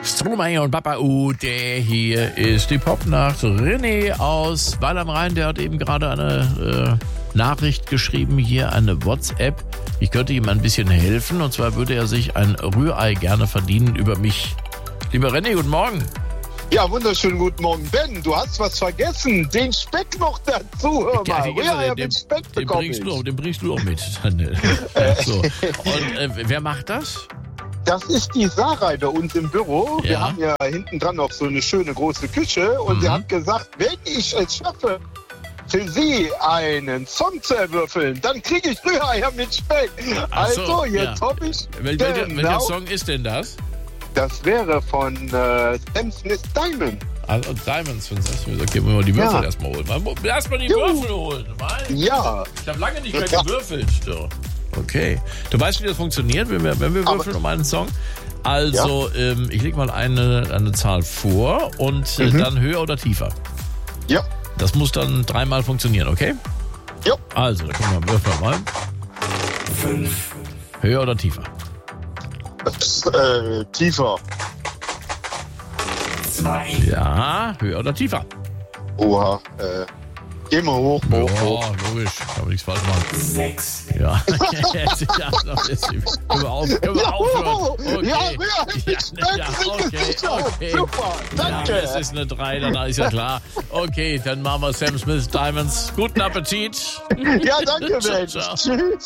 Stromae und Papa U, der hier ist die Popnacht. René aus Weil am Rhein, der hat eben gerade eine Nachricht geschrieben, hier eine WhatsApp. Ich könnte ihm ein bisschen helfen und zwar würde er sich ein Rührei gerne verdienen über mich. Lieber René, guten Morgen. Ja, wunderschönen guten Morgen. Ben, du hast was vergessen. Den Speck noch dazu, hör mal. Ja, mit Speck bekomme ich. Den bringst du auch mit. So. Und wer macht das? Das ist die Sarah bei uns im Büro. Ja. Wir haben ja hinten dran noch so eine schöne große Küche. Und sie hat gesagt, wenn ich es schaffe, für sie einen Song zu erwürfeln, dann kriege ich Rühreier mit Speck. Ach so, Also, jetzt ja. hoffe ich. Welcher Song ist denn das? Das wäre von Sam Smith Diamond. Also Diamonds von Sam Smith. Okay, wollen wir die Würfel erstmal holen. Erstmal die Würfel holen. Ja. Ich habe lange nicht mehr gewürfelt. So. Okay. Du weißt, wie das funktioniert, wenn wir würfeln um einen Song? Also, ich lege mal eine Zahl vor und dann höher oder tiefer. Ja. Das muss dann 3-mal funktionieren, okay? Ja. Also, da können wir würfeln mal. 5. Höher oder tiefer? Tiefer. 2. Ja, höher oder tiefer? Oha, geh mal hoch. Ja, logisch. Kann man nichts falsch machen. 6. Ja. Können wir aufhören? Okay. Ja, okay. Super, danke. Ja, es ist eine 3, dann ist ja klar. Okay, dann machen wir Sam Smith Diamonds. Guten Appetit. Ja, danke, Mensch. Ciao. Tschüss.